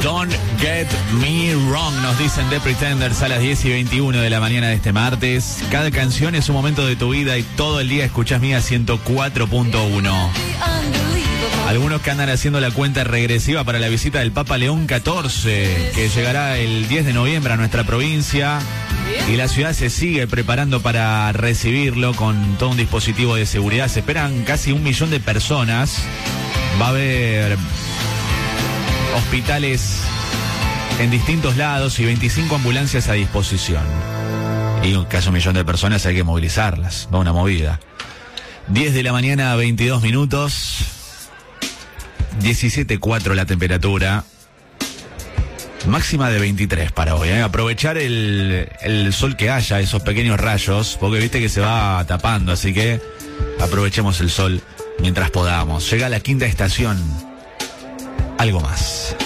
Don't Get Me Wrong, nos dicen The Pretenders a las 10:21 de la mañana de este martes. Cada canción es un momento de tu vida y todo el día escuchás Mía 104.1. Algunos que andan haciendo la cuenta regresiva para la visita del Papa León XIV, que llegará el 10 de noviembre a nuestra provincia. Y la ciudad se sigue preparando para recibirlo con todo un dispositivo de seguridad. Se esperan casi 1 millón de personas. Va a haber hospitales en distintos lados y 25 ambulancias a disposición. Y casi 1 millón de personas hay que movilizarlas. Va una movida. 10 de la mañana, 22 minutos. 17.4 la temperatura. Máxima de 23 para hoy, ¿eh? Aprovechar el sol que haya, esos pequeños rayos, porque viste que se va tapando, así que aprovechemos el sol mientras podamos. Llega la quinta estación. Algo más.